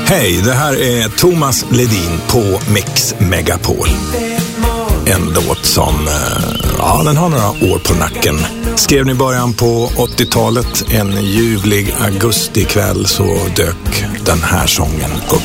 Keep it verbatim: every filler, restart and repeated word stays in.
Hej, det här är Thomas Ledin på Mix Megapol. En låt som, ja, den har några år på nacken. Skrev ni början på åttiotalet, en ljuvlig augustikväll så dök den här sången upp.